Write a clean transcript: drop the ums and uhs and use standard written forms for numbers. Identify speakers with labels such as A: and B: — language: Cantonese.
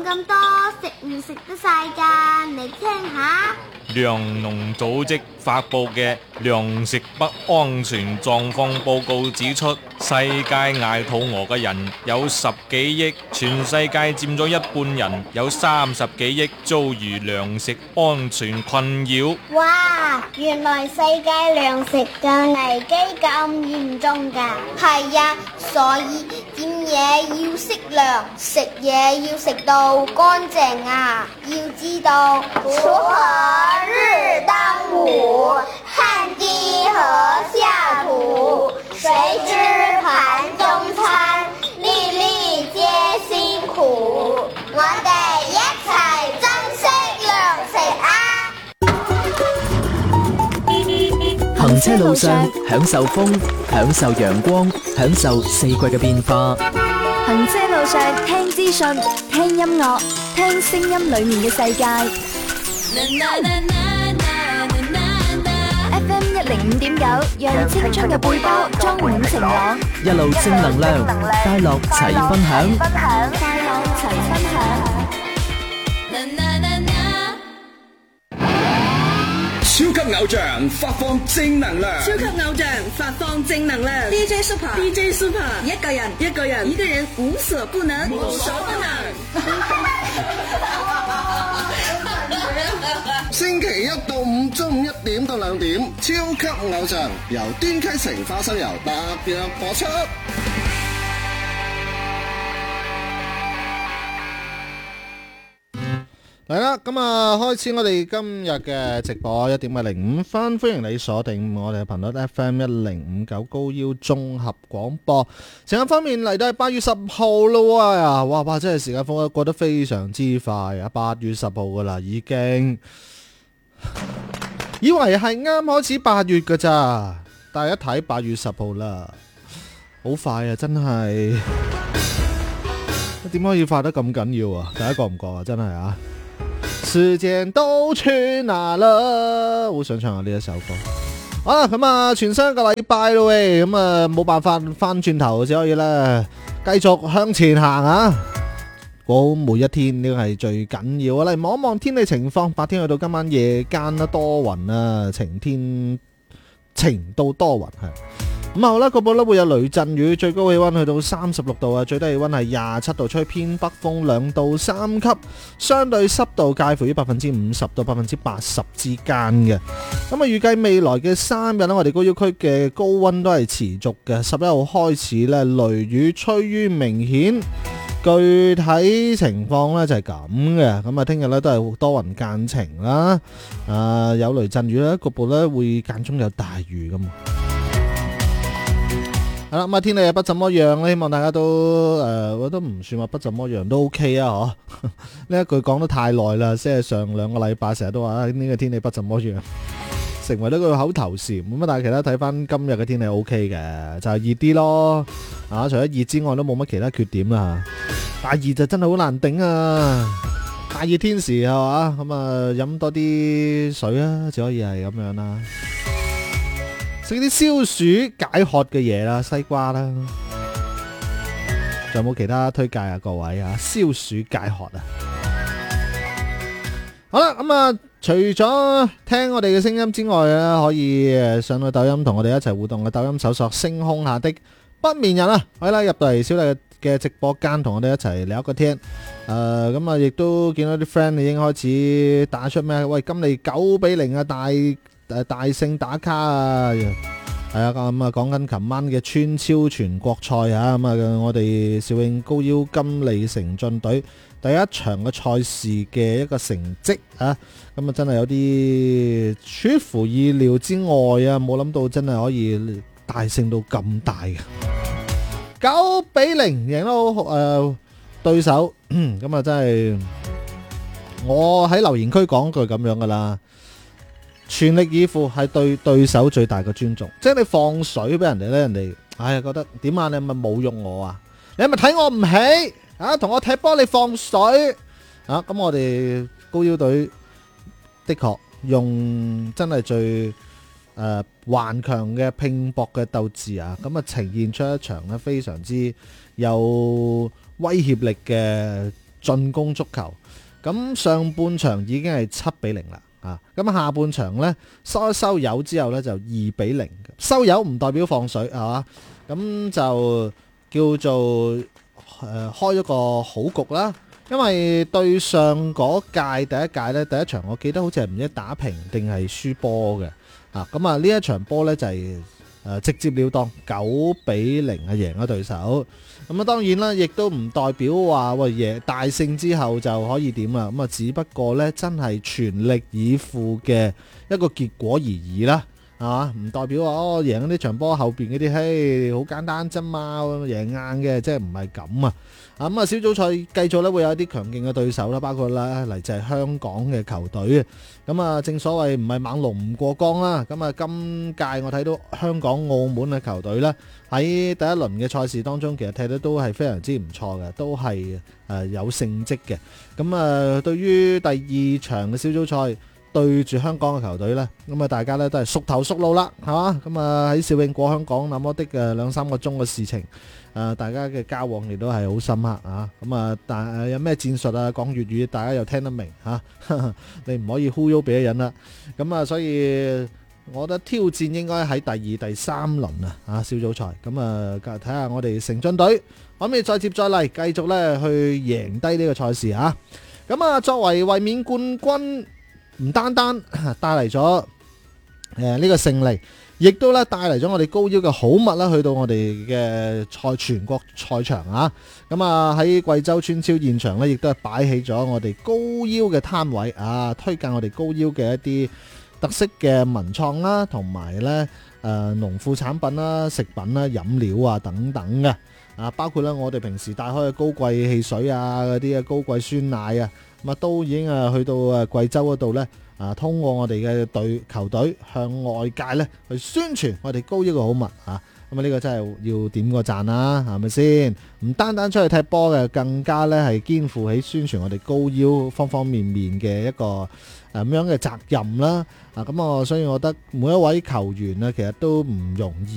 A: 咁多，食唔食得晒㗎？你聽下。
B: 糧農組織發佈嘅糧食不安全狀況報告指出，世界捱肚餓嘅人有10幾億，全世界佔咗一半人，有30幾億遭遇糧食安全困擾。
A: 哇！原來世界糧食嘅危機咁嚴重㗎。係呀，所以點嘢要適量，食嘢要食到乾淨啊！要知道，锄禾日當午，汗滴禾下土，誰知盤中餐，粒粒皆辛苦。我哋一齊珍惜糧食啊！
C: 行車路上享受風，享受陽光，享受四季嘅變化。
D: 行車路上聽資訊，聽音樂，聽聲音裏面嘅世界。FM 105.9，讓青春嘅背包裝滿晴朗，
C: 一路正能量，快樂齊分享。
D: 快樂齊分享。
E: 超級偶像發放正能量，
F: 超級偶像發放正能量。DJ Super， 一個人無所不能，
E: 星期一到五中午1點到2點，超級偶像由端溪城花生油特約播出。
G: 嚟啦，咁開始我哋今日嘅直播1點05分，歡迎你鎖定我哋嘅頻率 FM 1059高腰綜合廣播。時間方面嚟到係8月10號咯呀，哇，真係時間過得非常之快啊！8月10號噶啦，已經以為係啱開始8月噶咋，但係一睇8月10號啦，好快啊！真係點可以快得咁緊要啊？大家覺唔覺啊？真係啊！時間都去哪了？好想唱下呢一首歌。好啦，咁全新一個禮拜咯喂，咁冇辦法翻轉頭，只可以咧繼續向前行啊！過好每一天呢個係最緊要啊！嚟望一望天氣情況，白天去到今晚夜間啦，多雲啊，晴到多雲係。咁好啦，個報咧會有雷陣雨，最高氣溫去到36度啊，最低氣溫係27度，吹偏北風2到3級，相對濕度介乎於50%到80%之間嘅。咁預計未來嘅3日咧，我哋高要區嘅高溫都係持續嘅。11號開始咧，雷雨趨於明顯，具體情況咧就係咁嘅。咁聽日咧都係多雲間晴啦，有雷陣雨啦，局部咧會間中有大雨咁。係啦，咁天氣又不怎麼樣，希望大家都我都唔算話不怎麼樣，都 OK 啊，嗬。呢一句講得太耐啦，即係上2個禮拜成日都話呢個天氣不怎麼樣，成為咗個口頭禪。咁但係其他睇翻今日嘅天氣 OK 嘅，就係熱啲咯。除咗熱之外，都冇乜其他缺點啦。大熱就真係好難頂啊！大熱天時係嘛，咁飲多啲水啊，只可以係咁樣啦。食啲消暑解渴嘅嘢啦，西瓜啦，仲有冇其他推介啊？各位啊，消暑解渴啊！好啦，咁除咗聽我哋嘅聲音之外咧，可以上到抖音同我哋一齊互動嘅，抖音搜索星空下的不眠人啊，可以啦，入到嚟小麗嘅直播間同我哋一齊聊個天。咁亦都見到啲 friend 已經開始打出咩？喂，今嚟9-0啊，大勝打卡啊！係啊，咁講緊琴晚嘅村超全國賽啊，我哋肇慶高腰金利城進隊第一場嘅賽事嘅一個成績啊，咁真係有啲出乎意料之外啊，冇諗到真係可以大勝到咁大嘅9-0贏到對手，咁真係我喺留言區講句咁樣噶啦。全力以赴係對對手最大嘅尊重，即係你放水俾人哋咧，人哋覺得點啊？你係咪侮辱我啊？你係咪睇我唔起啊？同我踢波你放水啊？咁我哋高腰隊的確用真係最頑強嘅拼搏嘅鬥志啊！咁呈現出一場咧非常之有威脅力嘅進攻足球。咁上半場已經係7-0啦。咁下半場呢，收油之後呢，就2-0。收油唔代表放水係嘛？咁就叫做開咗個好局啦。因為對上嗰屆第一屆呢，第一場我記得好似係唔知打平定係輸波嘅。咁啊呢一場波呢，就係直接了當9-0係贏咗對手。咁啊當然啦，亦都唔代表話贏大勝之後就可以點啦。咁啊只不過呢，真係全力以赴嘅一個結果而已啦，係嘛？唔代表話贏咗呢場波後邊嗰啲，嘿好簡單啫嘛，贏硬嘅，即係唔係咁啊。咁啊小組賽繼續咧會有一啲強勁嘅對手啦，包括啦嚟自係香港嘅球隊。咁啊正所謂唔係猛龍唔過江啦。咁啊今屆我睇到香港、澳門嘅球隊咧喺第一輪嘅賽事當中，其實踢得都係非常之唔錯嘅，都係有勝績嘅。咁啊對於第二場嘅小組賽對住香港嘅球隊呢，咁啊大家呢都係熟頭熟路啦，係嘛？咁啊喺肇慶過香港那麼的2-3個鐘嘅事情，大家嘅交往亦都係好深刻啊！咁啊，但有咩戰術啊，講粵語大家又聽得明嚇，你唔可以忽悠別人啦。咁啊，所以我覺得挑戰應該喺第2、第3輪啊小組賽。咁啊，睇下我哋成津隊可唔可以再接再厲，繼續呢去贏低呢個賽事啊！咁啊，作為衛冕冠軍，唔單單帶嚟咗呢個勝利，亦都咧帶嚟咗我哋高腰嘅好物啦，去到我哋嘅全國賽場啊！咁啊喺貴州村超現場咧，亦都係擺起咗我哋高腰嘅攤位啊，推介我哋高腰嘅一啲特色嘅文創啦，同埋咧農副產品啦、食品啦、飲料啊等等嘅啊，包括咧我哋平時帶開嘅高貴汽水啊，嗰啲高貴酸奶啊。咁都已經去到貴州嗰度呢，通過我哋嘅球隊向外界呢去宣傳我哋高腰嘅好物啊！咁呢個真係要點個讚啦，係咪先？唔單單出去踢波嘅，更加呢係肩負起宣傳我哋高腰方方面面嘅一個咁樣嘅責任啦。咁所以我覺得每一位球員呢，其實都唔容易。